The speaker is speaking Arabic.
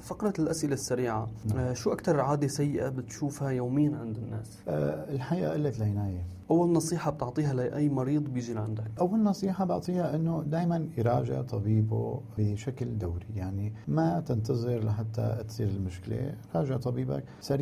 فقرة الأسئلة السريعة. شو أكتر عادة سيئة بتشوفها يوميا عند الناس؟ الحقيقة قلة العناية. أول نصيحة بتعطيها لأي مريض بيجي لعندك؟ أول نصيحة بعطيها أنه دائما يراجع طبيبه بشكل دوري، يعني ما تنتظر لحتى تصير المشكلة، راجع طبيبك سريع